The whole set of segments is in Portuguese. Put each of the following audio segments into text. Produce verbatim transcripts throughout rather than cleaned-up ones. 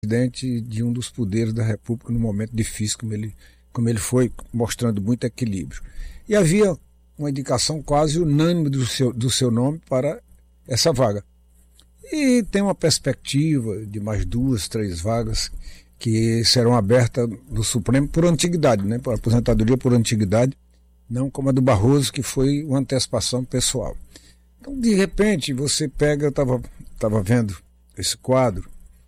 presidente de um dos poderes da República num momento difícil, como ele, como ele foi, mostrando muito equilíbrio. E havia uma indicação quase unânime do seu, do seu nome para essa vaga. E tem uma perspectiva de mais duas, três vagas que serão abertas no Supremo por antiguidade, né? Por aposentadoria por antiguidade, não como a do Barroso, que foi uma antecipação pessoal. Então, de repente, você pega, eu estava tava vendo esse quadro,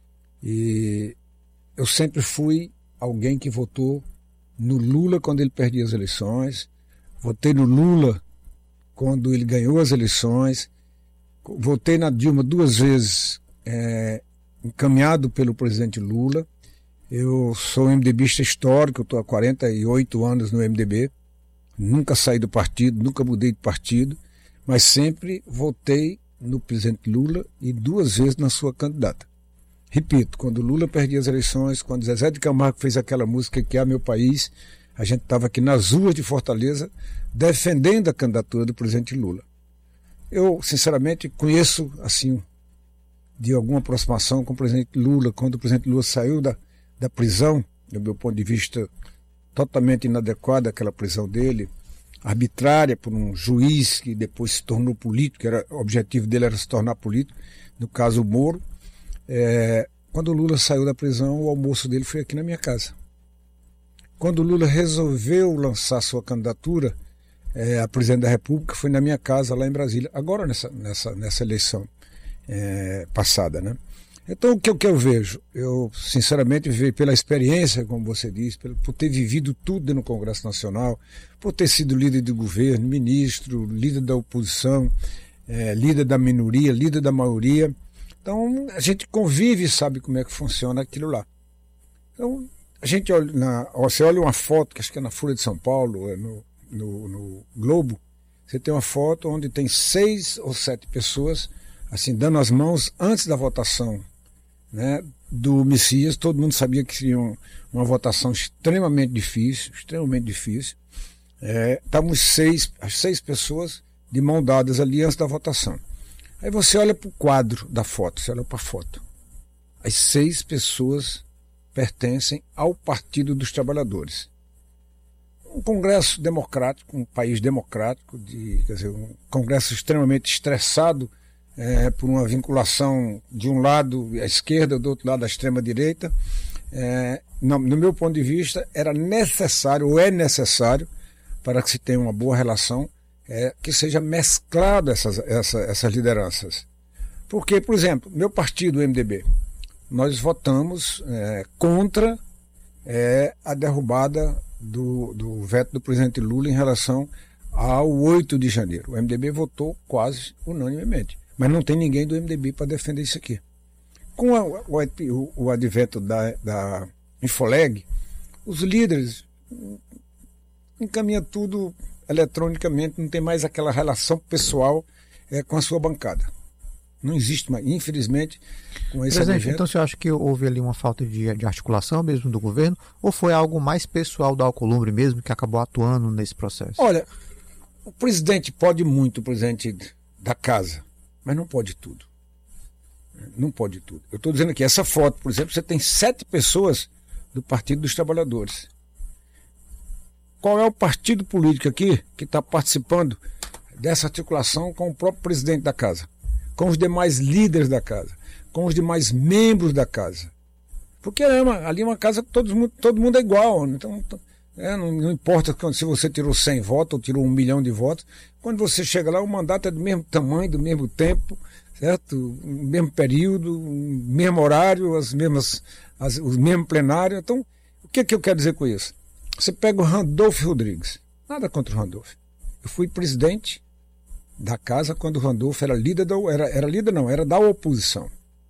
e eu sempre fui alguém que votou no Lula quando ele perdia as eleições, votei no Lula quando ele ganhou as eleições, votei na Dilma duas vezes, é, encaminhado pelo presidente Lula. Eu sou MDBista histórico, eu estou há quarenta e oito anos no M D B, nunca saí do partido, nunca mudei de partido, mas sempre votei no presidente Lula e duas vezes na sua candidata. Repito, quando Lula perdia as eleições, quando Zezé de Camargo fez aquela música Que é Meu País, a gente estava aqui nas ruas de Fortaleza defendendo a candidatura do presidente Lula. Eu, sinceramente, conheço, assim, de alguma aproximação com o presidente Lula, quando o presidente Lula saiu da, da prisão, do meu ponto de vista totalmente inadequada aquela prisão dele, arbitrária por um juiz que depois se tornou político, que era, o objetivo dele era se tornar político, no caso o Moro. É, quando o Lula saiu da prisão, o almoço dele foi aqui na minha casa. Quando o Lula resolveu lançar sua candidatura é, a presidente da República, foi na minha casa lá em Brasília, agora nessa, nessa, nessa eleição é, passada, né? Então o que, o que eu vejo? Eu sinceramente vejo pela experiência, como você disse, pelo, por ter vivido tudo no Congresso Nacional, por ter sido líder de governo, ministro, líder da oposição, é, líder da minoria, líder da maioria. Então, a gente convive e sabe como é que funciona aquilo lá. Então, a gente olha, na, você olha uma foto, que acho que é na Folha de São Paulo, é no, no, no Globo, você tem uma foto onde tem seis ou sete pessoas, assim, dando as mãos antes da votação, né, do Messias. Todo mundo sabia que seria um, uma votação extremamente difícil, extremamente difícil. É, estávamos seis, as seis pessoas de mão dadas ali antes da votação. Aí você olha para o quadro da foto, você olha para a foto. As seis pessoas pertencem ao Partido dos Trabalhadores. Um congresso democrático, um país democrático, de, quer dizer, um congresso extremamente estressado é, por uma vinculação de um lado à esquerda, do outro lado à extrema-direita. É, no, no meu ponto de vista, era necessário, ou é necessário, para que se tenha uma boa relação, É, que seja mesclado essas, essa, essas lideranças. Porque, por exemplo, meu partido, o M D B, nós votamos é, contra é, a derrubada do, do veto do presidente Lula em relação ao oito de janeiro. O M D B votou quase unanimemente, mas não tem ninguém do M D B para defender isso aqui. Com a, o, o, o advento da, da Infoleg, os líderes encaminham tudo eletronicamente, não tem mais aquela relação pessoal é, com a sua bancada. Não existe mais, infelizmente, com esse Presidente, advento. então você acha que houve ali uma falta de, de articulação mesmo do governo, ou foi algo mais pessoal do Alcolumbre mesmo que acabou atuando nesse processo? Olha, o presidente pode muito, o presidente da casa, mas não pode tudo. Não pode tudo. Eu estou dizendo aqui, essa foto, por exemplo, você tem sete pessoas do Partido dos Trabalhadores. Qual é o partido político aqui que está participando dessa articulação com o próprio presidente da casa, com os demais líderes da casa, com os demais membros da casa? Porque é uma, ali é uma casa que todo mundo, todo mundo é igual. Então, é, não, não importa se você tirou cem votos ou tirou um milhão de votos. Quando você chega lá, o mandato é do mesmo tamanho, do mesmo tempo, certo? O mesmo período, o mesmo horário, as mesmas, as, o mesmo plenário. Então, o que, que eu quero dizer com isso? Você pega o Randolfo Rodrigues, nada contra o Randolfo. Eu fui presidente da casa quando o Randolfo era líder, da, era, era líder não, era da oposição.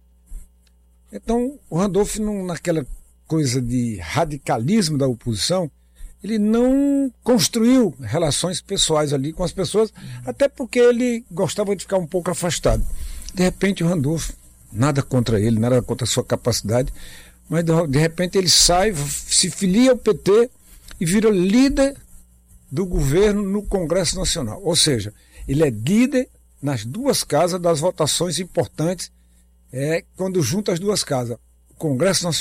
Então, o Randolfo, não, naquela coisa de radicalismo da oposição, ele não construiu relações pessoais ali com as pessoas, até porque ele gostava de ficar um pouco afastado. De repente, o Randolfo, nada contra ele, nada contra a sua capacidade, mas de repente ele sai, se filia ao P T e vira líder do governo no Congresso Nacional. Ou seja, ele é líder nas duas casas das votações importantes é, quando junta as duas casas. Congresso Nacional